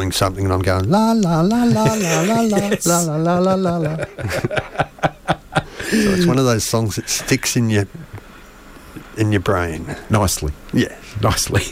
doing something and I'm going, la, la, la, la, la, la, la, la, la, la, la, la. So it's one of those songs that sticks in your brain. Nicely. Yeah. Nicely.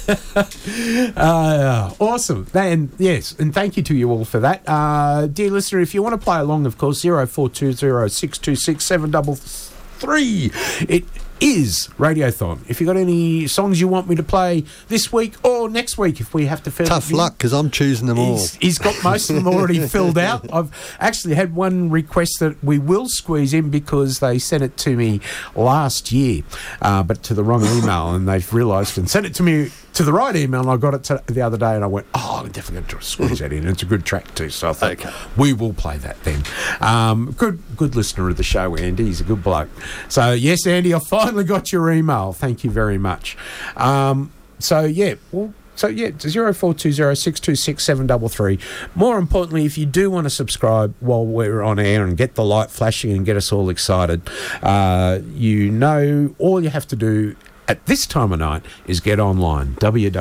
Awesome. And yes, and thank you to you all for that. Dear listener, if you want to play along, of course, 0420 626 733. It is Radiothon. If you've got any songs you want me to play this week or next week, if we have to fill Tough luck, because I'm choosing them all. He's got most of them already filled out. I've actually had one request that we will squeeze in because they sent it to me last year, but to the wrong email, and they've realised and sent it to me to the right email, and I got it the other day, and I went, I'm definitely going to squeeze that in. It's a good track too, so I thought, we will play that then. Good listener of the show, Andy. He's a good bloke. So, yes, Andy, I finally got your email. Thank you very much. It's 0420 626 733. More importantly, if you do want to subscribe while we're on air and get the light flashing and get us all excited, all you have to do at this time of night is get online,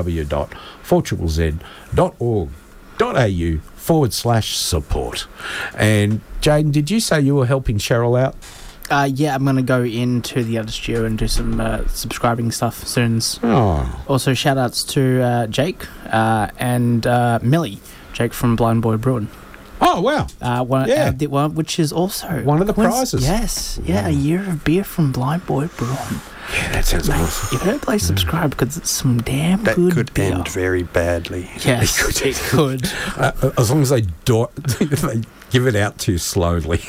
www.4ZZZ.org.au/support. And Jaden, did you say you were helping Cheryl out? Yeah, I'm going to go into the other studio and do some subscribing stuff soon. Oh. Also, shout-outs to Jake and Millie. Jake from Blind Boy Brewing. Oh, wow. Which is also... one of the prizes. Yes. Yeah, a year of beer from Blind Boy Brewing. Yeah, that sounds awesome. You better play subscribe because it's some damn that good could beer. end very badly. Yes, it could. As long as they give it out too slowly.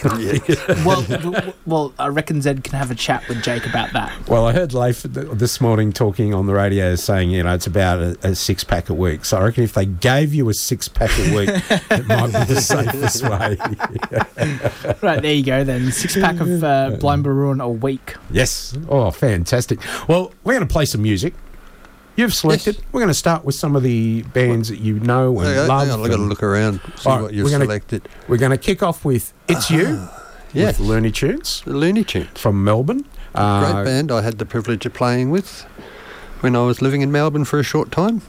Well, I reckon Zed can have a chat with Jake about that. Well, I heard Leif this morning talking on the radio saying, it's about a six-pack a week. So I reckon if they gave you a six-pack a week, it might be the safest way. Right, there you go then. 6-pack of Blind Brewing a week. Yes. Oh, fantastic. Well, we're going to play some music. You've selected. Yes. We're going to start with some of the bands that you know and love. I've got to look around, see what you've selected. We're going to kick off with It's You, with Looney Tunes. The Looney Tunes. From Melbourne. Great band I had the privilege of playing with when I was living in Melbourne for a short time.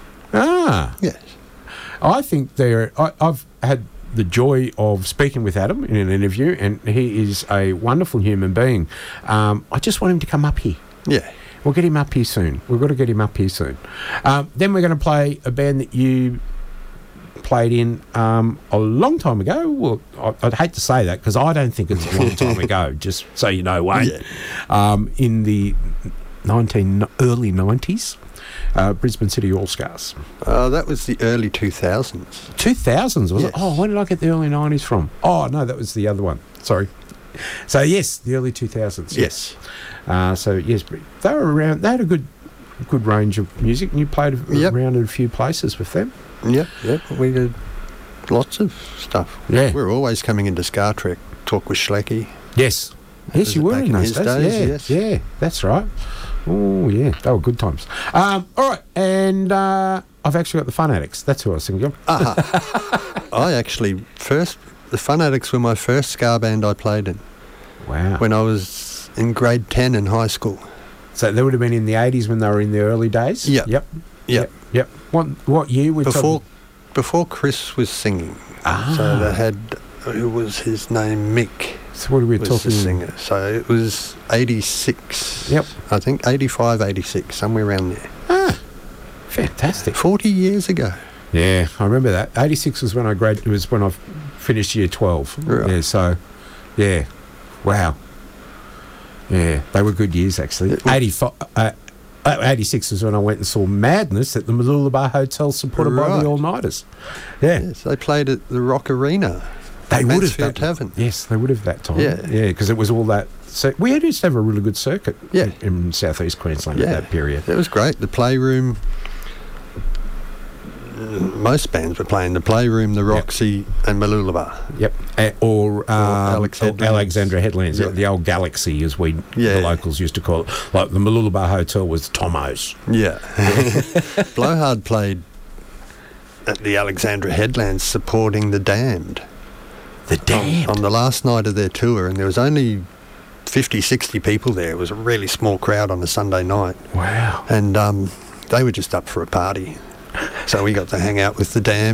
Yes. I think I've had the joy of speaking with Adam in an interview, and he is a wonderful human being. I just want him to come up here. Yeah. We'll get him up here soon. We've got to get him up here soon. Then we're going to play a band that you played in a long time ago. Well, I'd hate to say that because I don't think it's a long time ago, just so you know, Wayne. Yeah. In the early 90s. Brisbane City All-Stars. That was the early 2000s. 2000s, was it? Oh, where did I get the early 90s from? Oh, no, that was the other one. Sorry. So, yes, the early 2000s. Yes. Yes, they were around. They had a good range of music, and you played around in a few places with them. Yep. We did lots of stuff. Yeah. We were always coming into Scar Trek, talk with Schlecky. Yes. Yes, you were in those days. Yeah, that's right. Oh, yeah, they were good times. All right, and I've actually got the Fun Addicts. That's who I was thinking of. The Fun Addicts were my first ska band I played in. Wow. When I was in grade 10 in high school. So they would have been in the 80s when they were in the early days? Yep. What year? Before Chris was singing. So they had, who was his name, Mick. So what are we talking? The singer. So it was 86. Yep. I think 85, 86, somewhere around there. Fantastic. 40 years ago. Yeah, I remember that. 86 was when I finished year 12. Right. Yeah, so, yeah. Wow. Yeah, they were good years, actually. 86 was when I went and saw Madness at the Mooloolaba Hotel, supported by the All-Nighters. Yeah. Yes, they played at the Rock Arena. They would have that Tavern. Yes, they would have that time. Yeah, because it was all that. We used to have a really good circuit in southeast Queensland at that period. It was great. The Playroom. Most bands were playing the Playroom, the Roxy, and Mooloolaba. Yep, or Alexandra Headlands, the old Galaxy, as the locals used to call it. Like the Mooloolaba Hotel was Tomo's. Yeah. Blowhard played at the Alexandra Headlands supporting the Damned. The Damned? On the last night of their tour, and there was only 50, 60 people there. It was a really small crowd on a Sunday night. Wow. And they were just up for a party. So we got to hang out with the Damned.